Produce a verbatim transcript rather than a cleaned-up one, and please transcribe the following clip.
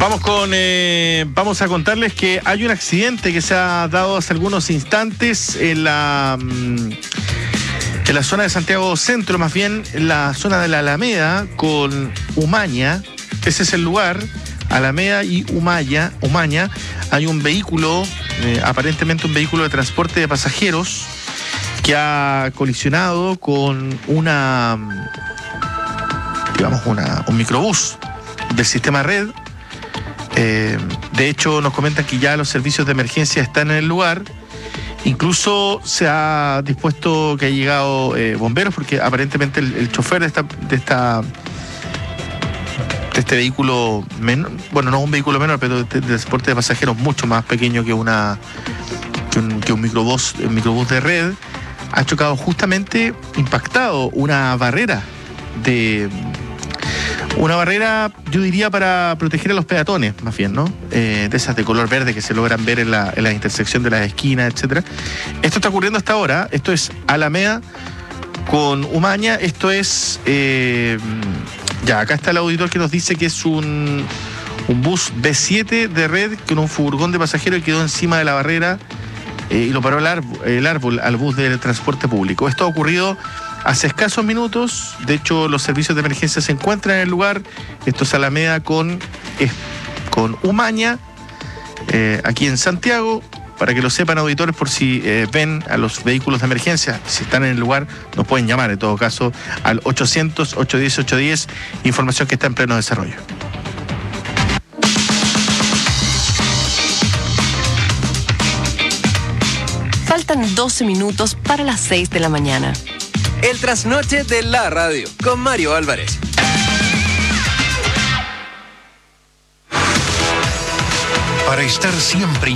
Vamos con, eh, vamos a contarles que hay un accidente que se ha dado hace algunos instantes en la, en la zona de Santiago Centro, más bien en la zona de la Alameda con Umaña. Ese es el lugar, Alameda y Umaña. Umaña. Hay un vehículo, eh, aparentemente un vehículo de transporte de pasajeros que ha colisionado con una, digamos, una, un microbús del sistema Red. Eh, de hecho, nos comentan que ya los servicios de emergencia están en el lugar. Incluso se ha dispuesto que ha llegado eh, bomberos, porque aparentemente el, el chofer de esta, de esta de este vehículo menor, bueno, no es un vehículo menor, pero de, de transporte de pasajeros mucho más pequeño que una que un, que un microbús, un microbús de Red, ha chocado justamente, impactado una barrera de Una barrera, yo diría, para proteger a los peatones, más bien, ¿no? Eh, de esas de color verde que se logran ver en la, en la intersección de las esquinas, etcétera. Esto está ocurriendo hasta ahora. Esto es Alameda con Umaña. Esto es... Eh, ya, acá está el auditor que nos dice que es un, un bus B siete de Red con un furgón de pasajeros y quedó encima de la barrera eh, y lo paró el árbol, el árbol al bus del transporte público. Esto ha ocurrido hace escasos minutos. De hecho, los servicios de emergencia se encuentran en el lugar. Esto es Alameda con, es, con Umaña, eh, aquí en Santiago. Para que lo sepan, auditores, por si eh, ven a los vehículos de emergencia, si están en el lugar, nos pueden llamar en todo caso al ochocientos, ochocientos diez, ochocientos diez, información que está en pleno desarrollo. Faltan doce minutos para las seis de la mañana. El trasnoche de la radio, con Mario Álvarez. Para estar siempre